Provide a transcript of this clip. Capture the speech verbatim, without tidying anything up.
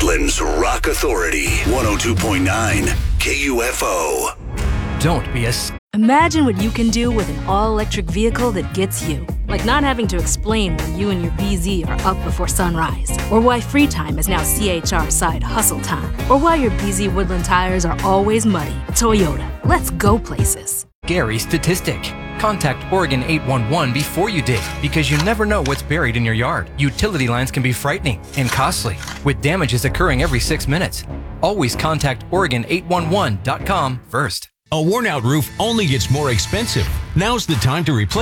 Woodlands Rock Authority, one oh two point nine K U F O. Don't be a... S- Imagine what you can do with an all-electric vehicle that gets you. Like not having to explain why you and your B Z are up before sunrise. Or why free time is now C H R side hustle time. Or why your B Z Woodland tires are always muddy. Toyota, let's go places. Scary statistic. Contact Oregon eight one one before you dig, because you never know what's buried in your yard. Utility lines can be frightening and costly, with damages occurring every six minutes. Always contact Oregon eight one one dot com first. A worn-out roof only gets more expensive. Now's the time to replace